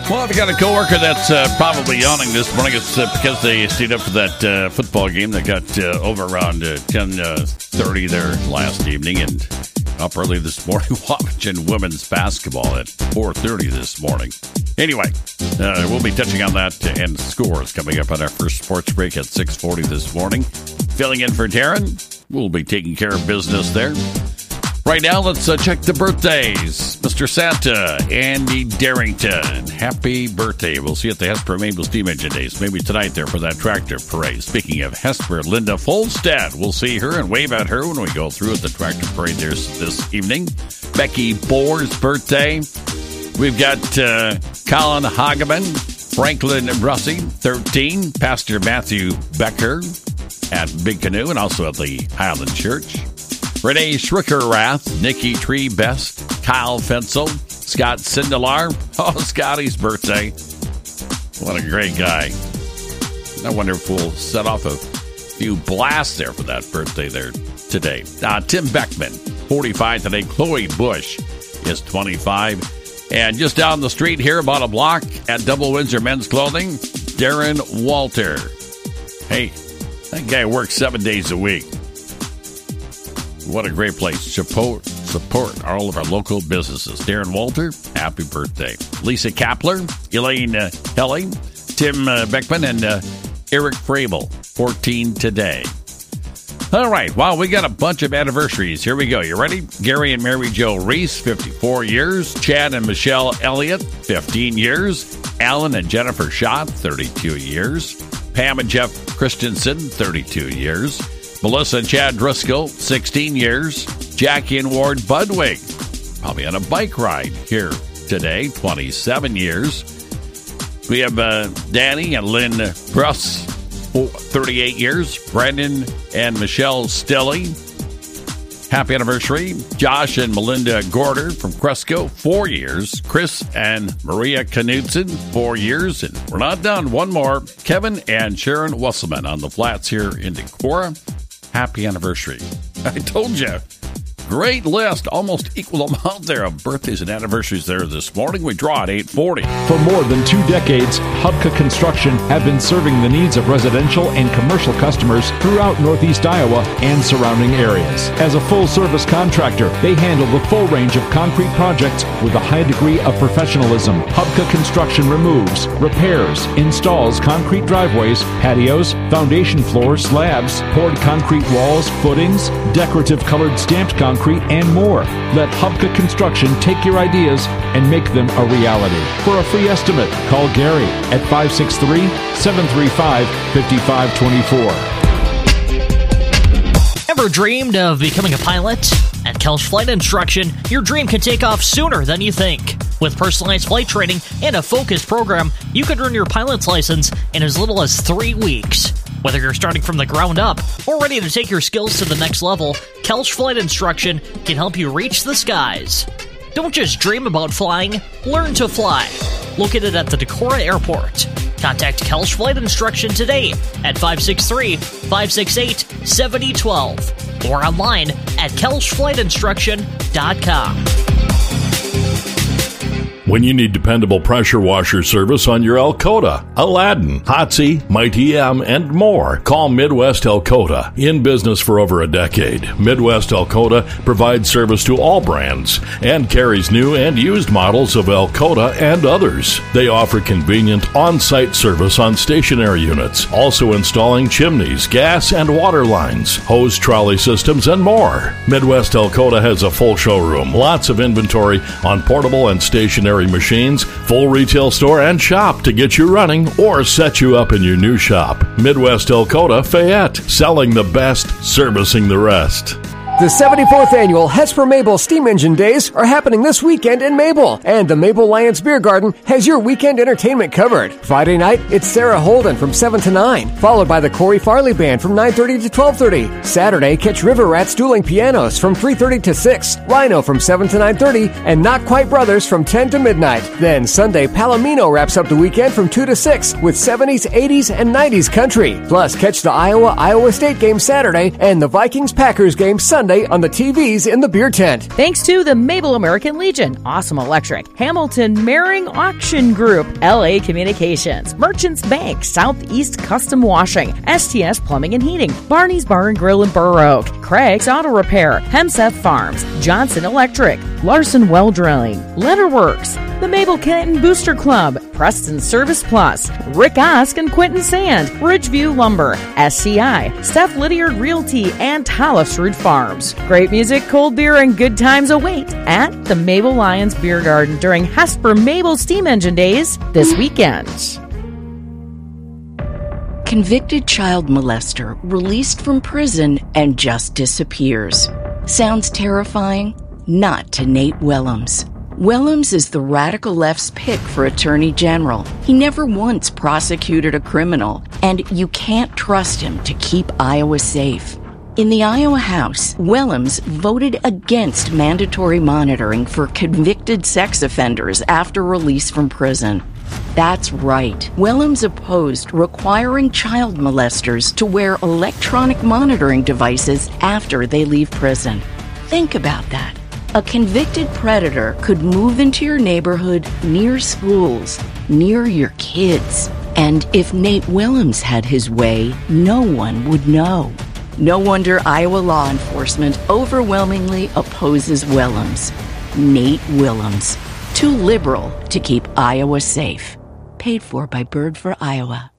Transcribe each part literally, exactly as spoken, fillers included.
Well, I've got a coworker that's uh, probably yawning this morning. It's uh, because they stayed up for that uh, football game that got uh, over around uh, ten thirty there last evening, and up early this morning watching women's basketball at four thirty this morning. Anyway, uh, we'll be touching on that and scores coming up on our first sports break at six forty this morning. Filling in for Darren, we'll be taking care of business there. Right now, let's uh, check the birthdays. Mister Santa, Andy Darrington, happy birthday. We'll see you at the Hesper Mabel Steam Engine Days. Maybe tonight there for that tractor parade. Speaking of Hesper, Linda Folstad. We'll see her and wave at her when we go through at the tractor parade there this evening. Becky Boer's birthday. We've got uh, Colin Hageman, Franklin Russey, thirteen. Pastor Matthew Becker at Big Canoe and also at the Highland Church. Renee Schricker-Rath, Nikki Tree Best, Kyle Fensel, Scott Sindelar. Oh, Scotty's birthday. What a great guy. I wonder if we'll set off a few blasts there for that birthday there today. Uh, Tim Beckman, forty-five today. Chloe Bush is twenty-five. And just down the street here, about a block at Double Windsor Men's Clothing, Darren Walter. Hey, that guy works seven days a week. What a great place. Support, support all of our local businesses. Darren Walter, happy birthday. Lisa Kapler, Elaine uh, Kelly, Tim uh, Beckman, and uh, Eric Frabel, fourteen today. All right, well, we got a bunch of anniversaries. Here we go. You ready? Gary and Mary Jo Reese, fifty-four years. Chad and Michelle Elliott, fifteen years. Alan and Jennifer Schott, thirty-two years. Pam and Jeff Christensen, thirty-two years. Melissa and Chad Driscoll, sixteen years. Jackie and Ward Budwig, probably on a bike ride here today, twenty-seven years. We have uh, Danny and Lynn Bruss, thirty-eight years. Brendan and Michelle Stilley, happy anniversary. Josh and Melinda Gorder from Cresco, four years. Chris and Maria Knudsen, four years. And we're not done. One more. Kevin and Sharon Wesselman on the flats here in Decorah. Happy anniversary. I told you. Great list. Almost equal amount there of birthdays and anniversaries there this morning. We draw at eight forty. For more than two decades, Hubka Construction have been serving the needs of residential and commercial customers throughout Northeast Iowa and surrounding areas. As a full-service contractor, they handle the full range of concrete projects with a high degree of professionalism. Hubka Construction removes, repairs, installs concrete driveways, patios, foundation floors, slabs, poured concrete walls, footings, decorative colored stamped concrete, and more. Let Hubka Construction take your ideas and make them a reality. For a free estimate, call Gary at five six three, seven three five, five five two four. Ever dreamed of becoming a pilot? At Kelch Flight Instruction, your dream can take off sooner than you think. With personalized flight training and a focused program, you could earn your pilot's license in as little as three weeks. Whether you're starting from the ground up or ready to take your skills to the next level, Kelch Flight Instruction can help you reach the skies. Don't just dream about flying, learn to fly. Located at the Decorah Airport. Contact Kelch Flight Instruction today at five six three, five six eight, seven zero one two or online at kelch flight instruction dot com. When you need dependable pressure washer service on your Elkota, Aladdin, Hotsy, Mighty M, and more, call Midwest Elkota. In business for over a decade, Midwest Elkota provides service to all brands and carries new and used models of Elkota and others. They offer convenient on-site service on stationary units, also installing chimneys, gas and water lines, hose trolley systems, and more. Midwest Elkota has a full showroom, lots of inventory on portable and stationary machines, full retail store and shop to get you running or set you up in your new shop. Midwest Elkota Fayette, selling the best, servicing the rest. The seventy-fourth Annual Hesper Mabel Steam Engine Days are happening this weekend in Mabel, and the Mabel Lions Beer Garden has your weekend entertainment covered. Friday night, it's Sarah Holden from seven to nine, followed by the Corey Farley Band from nine thirty to twelve thirty. Saturday, catch River Rats dueling pianos from three thirty to six, Rhino from seven to nine thirty, and Not Quite Brothers from ten to midnight. Then Sunday, Palomino wraps up the weekend from two to six with seventies, eighties, and nineties country. Plus, catch the Iowa-Iowa State game Saturday and the Vikings-Packers game Sunday Sunday on the T Vs in the beer tent. Thanks to the Mabel American Legion, Awesome Electric, Hamilton Mehring Auction Group, L A Communications, Merchants Bank, Southeast Custom Washing, S T S Plumbing and Heating, Barney's Bar and Grill in Burr Oak, Craig's Auto Repair, Hemseth Farms, Johnson Electric, Larson Well Drilling, Letterworks, the Mabel Canton Booster Club, Preston Service Plus, Rick Osk and Quentin Sand, Ridgeview Lumber, S C I, Steph Lydiard Realty, and Hollisrud Farms. Great music, cold beer, and good times await at the Mabel Lions Beer Garden during Hesper Mabel Steam Engine Days this weekend. Convicted child molester released from prison and just disappears. Sounds terrifying? Not to Nate Willems. Willems is the radical left's pick for Attorney General. He never once prosecuted a criminal, and you can't trust him to keep Iowa safe. In the Iowa House, Willems voted against mandatory monitoring for convicted sex offenders after release from prison. That's right. Willems opposed requiring child molesters to wear electronic monitoring devices after they leave prison. Think about that. A convicted predator could move into your neighborhood near schools, near your kids. And if Nate Willems had his way, no one would know. No wonder Iowa law enforcement overwhelmingly opposes Willems. Nate Willems. Too liberal to keep Iowa safe. Paid for by Bird for Iowa.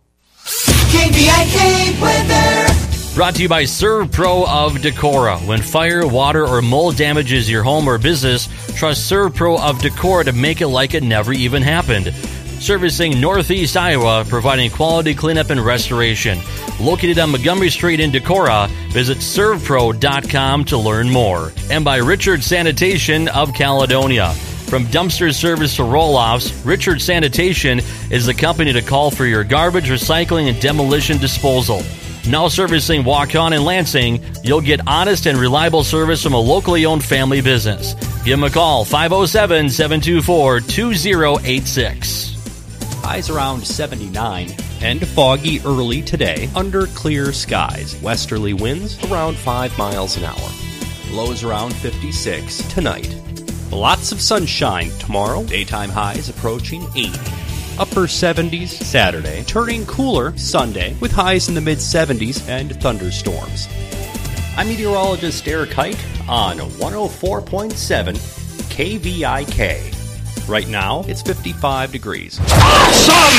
K B I K weather. Brought to you by ServPro of Decorah. When fire, water, or mold damages your home or business, trust ServPro of Decorah to make it like it never even happened. Servicing Northeast Iowa, providing quality cleanup and restoration. Located on Montgomery Street in Decorah, visit serv pro dot com to learn more. And by Richard Sanitation of Caledonia. From dumpster service to roll-offs, Richard Sanitation is the company to call for your garbage, recycling, and demolition disposal. Now servicing Waukon and Lansing, you'll get honest and reliable service from a locally owned family business. Give them a call, five oh seven, seven two four, two oh eight six. Highs around seventy-nine and foggy early today under clear skies. Westerly winds around five miles an hour. Lows around fifty-six tonight. Lots of sunshine tomorrow. Daytime highs approaching eighty. Upper seventies Saturday, turning cooler Sunday with highs in the mid seventies and thunderstorms. I'm meteorologist Eric Hite on one oh four point seven K V I K. Right now, it's fifty-five degrees. Awesome!